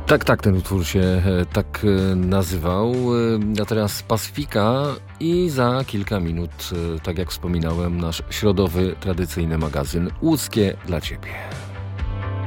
Tak, ten utwór się tak nazywał. A teraz Pacyfika i za kilka minut, tak jak wspominałem, nasz środowy, tradycyjny magazyn Łódzkie dla Ciebie.